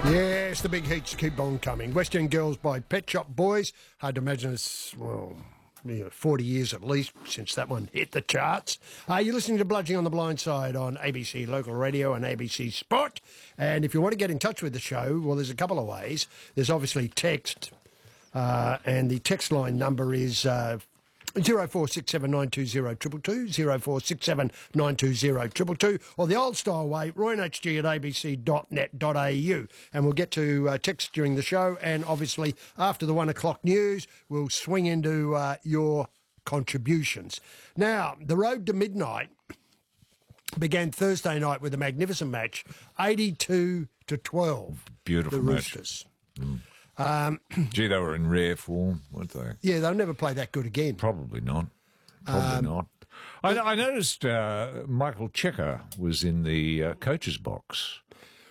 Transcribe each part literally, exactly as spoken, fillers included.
Yes, the big heats keep on coming. West End Girls by Pet Shop Boys. Hard to imagine it's, well, you know, forty years at least since that one hit the charts. Uh, you're listening to Bludging on the Blind Side on A B C Local Radio and A B C Sport. And if you want to get in touch with the show, well, there's a couple of ways. There's obviously text, uh, and the text line number is Uh, zero four six seven nine two zero two two two, zero four six seven nine two zero two two two, or the old style way, roy and h g at a b c dot net dot a u. And we'll get to uh, text during the show, and obviously after the one o'clock news, we'll swing into uh, your contributions. Now, the road to midnight began Thursday night with a magnificent match, eighty-two to twelve. Beautiful the match. Roosters. Mm. Um, Gee, they were in rare form, weren't they? yeah, they'll never play that good again. Probably not. Probably Um, not. I, I noticed uh, Michael Checker was in the uh, coach's box.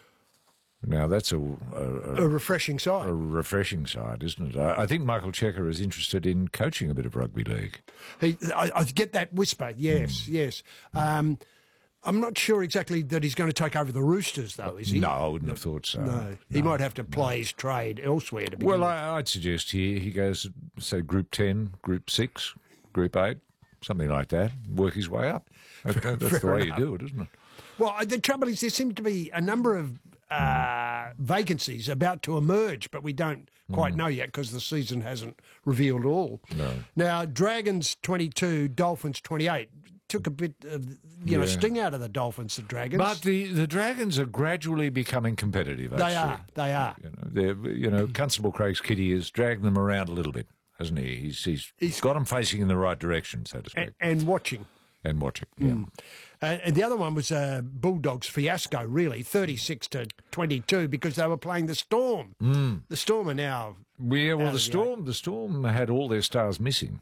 Now, that's a, a, A refreshing a side. refreshing side, isn't it? I, I think Michael Checker is interested in coaching a bit of rugby league. He, I, I get that whisper, yes, yes. Um, I'm not sure exactly that he's going to take over the Roosters, though, is he? No, I wouldn't have thought so. No, he might have to play his trade elsewhere to begin Well, with. I, I'd suggest he, he goes, say, Group ten, Group six, Group eight, something like that, work his way up. That, that- that's the Fair way enough. you do it, isn't it? Well, the trouble is there seem to be a number of uh, vacancies about to emerge, but we don't quite know yet because the season hasn't revealed all. No. Now, Dragons twenty-two, Dolphins twenty-eight. Took a bit of, you know, Yeah. sting out of the Dolphins, the Dragons. But the, the Dragons are gradually becoming competitive, they actually. are, they are. You know, they're, you know, Constable Craig's kitty has dragged them around a little bit, hasn't he? He's, he's, He's- got them facing in the right direction, so to speak, And, and watching. and watching. Yeah. Uh, and the other one was uh, Bulldogs fiasco, really, thirty-six to twenty-two, because they were playing the Storm. Mm. The Storm are now. Yeah, well, Out the of the Storm, the Storm had all their stars missing.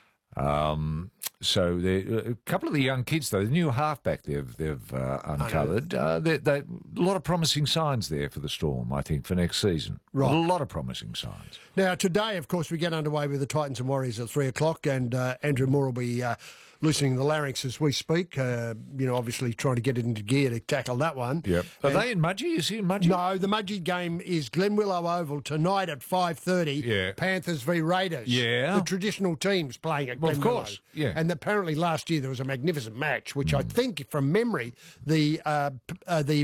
Um, so they, a couple of the young kids, though, the new halfback they've they've uh, uncovered, uh, they, they, a lot of promising signs there for the Storm, I think, for next season. Right. A lot of promising signs. Now, today, of course, we get underway with the Titans and Warriors at three o'clock, and uh, Andrew Moore will be uh, loosening the larynx as we speak, uh, you know, obviously trying to get it into gear to tackle that one. Yep. Are And- they in Mudgee? Is he in Mudgee? No, the Mudgee game is Glenwillow Oval tonight at five thirty. Yeah. Panthers v Raiders. Yeah. The traditional teams playing at Well, of Glenwillow. course, yeah. And apparently last year there was a magnificent match, which I think, from memory, the uh, p- uh, the